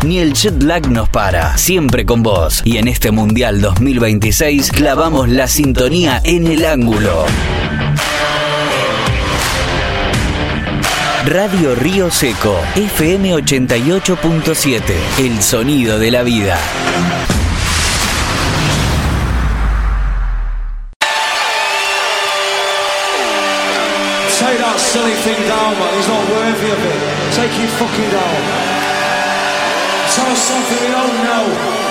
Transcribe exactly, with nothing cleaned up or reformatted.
ni el jet lag nos para. Siempre con vos. Y en este Mundial dos mil veintiséis clavamos la sintonía en el ángulo. Radio Río Seco, F M ochenta y ocho punto siete, el sonido de la vida. Take that silly thing down, man. He's not worthy of it. Take it fucking down. Tell us something we don't know.